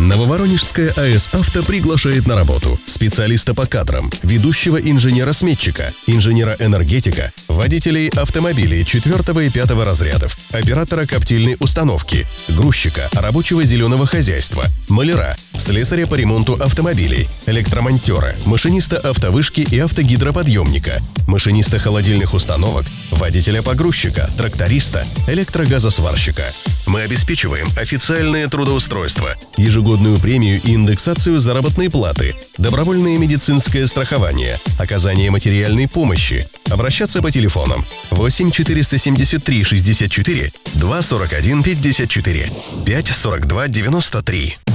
Нововоронежская АЭС «Авто» приглашает на работу специалиста по кадрам, ведущего инженера-сметчика, инженера-энергетика, водителей автомобилей 4 и 5 разрядов, оператора коптильной установки, грузчика, рабочего зеленого хозяйства, маляра, слесаря по ремонту автомобилей, электромонтера, машиниста автовышки и автогидроподъемника, машиниста холодильных установок, водителя-погрузчика, тракториста, электрогазосварщика. Мы обеспечиваем официальное трудоустройство, ежегодную премию и индексацию заработной платы, добровольное медицинское страхование, оказание материальной помощи. Обращаться по телефонам 8 473 64 241 54 5 42 93.